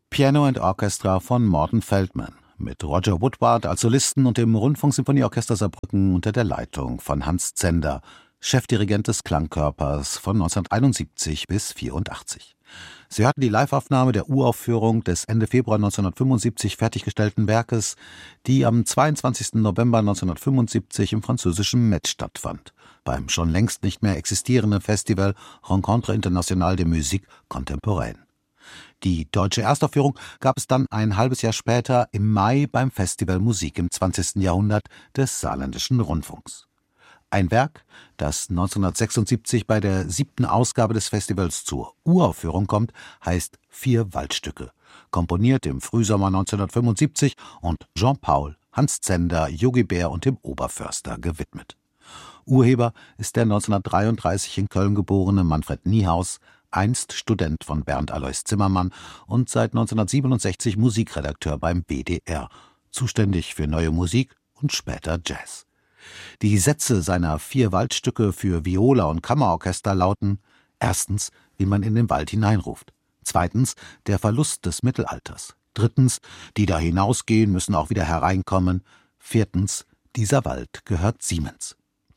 Piano and Orchestra von Morton Feldman mit Roger Woodward als Solisten und dem Rundfunksymphonieorchester Saarbrücken unter der Leitung von Hans Zender, Chefdirigent des Klangkörpers von 1971 bis 1984. Sie hörten die Liveaufnahme der Uraufführung des Ende Februar 1975 fertiggestellten Werkes, die am 22. November 1975 im französischen Metz stattfand, beim schon längst nicht mehr existierenden Festival Rencontre Internationale de Musique Contemporaine. Die deutsche Erstaufführung gab es dann ein halbes Jahr später im Mai beim Festival Musik im 20. Jahrhundert des Saarländischen Rundfunks. Ein Werk, das 1976 bei der 7. Ausgabe des Festivals zur Uraufführung kommt, heißt 4 Waldstücke, komponiert im Frühsommer 1975 und Jean-Paul, Hans Zender, Yogi Bär und dem Oberförster gewidmet. Urheber ist der 1933 in Köln geborene Manfred Niehaus, einst Student von Bernd Alois Zimmermann und seit 1967 Musikredakteur beim WDR, zuständig für Neue Musik und später Jazz. Die Sätze seiner 4 Waldstücke für Viola und Kammerorchester lauten: Erstens, wie man in den Wald hineinruft. Zweitens, der Verlust des Mittelalters. Drittens, die da hinausgehen, müssen auch wieder hereinkommen. Viertens, dieser Wald gehört Siemens.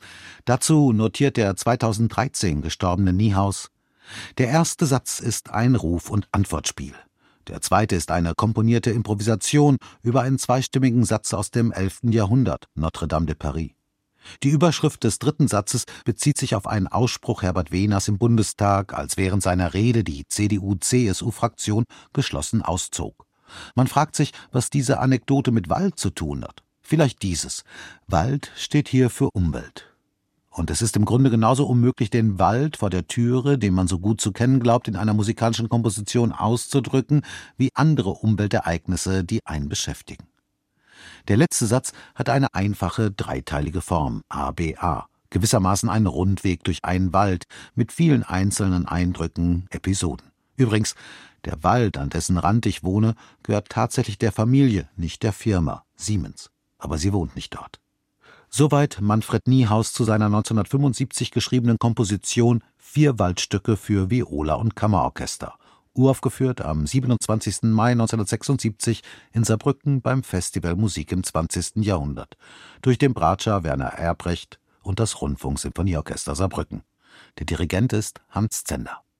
Dazu notiert der 2013 gestorbene Niehaus: Der erste Satz ist ein Ruf- und Antwortspiel. Der zweite ist eine komponierte Improvisation über einen zweistimmigen Satz aus dem 11. Jahrhundert, Notre-Dame de Paris. Die Überschrift des dritten Satzes bezieht sich auf einen Ausspruch Herbert Wehners im Bundestag, als während seiner Rede die CDU-CSU-Fraktion geschlossen auszog. Man fragt sich, was diese Anekdote mit Wald zu tun hat. Vielleicht dieses: Wald steht hier für Umwelt. Und es ist im Grunde genauso unmöglich, den Wald vor der Türe, den man so gut zu kennen glaubt, in einer musikalischen Komposition auszudrücken, wie andere Umweltereignisse, die einen beschäftigen. Der letzte Satz hat eine einfache dreiteilige Form, ABA, gewissermaßen ein Rundweg durch einen Wald mit vielen einzelnen Eindrücken, Episoden. Übrigens, der Wald, an dessen Rand ich wohne, gehört tatsächlich der Familie, nicht der Firma, Siemens. Aber sie wohnt nicht dort. Soweit Manfred Niehaus zu seiner 1975 geschriebenen Komposition 4 Waldstücke für Viola und Kammerorchester, uraufgeführt am 27. Mai 1976 in Saarbrücken beim Festival Musik im 20. Jahrhundert durch den Bratscher Werner Erbrecht und das Rundfunksymphonieorchester Saarbrücken. Der Dirigent ist Hans Zender.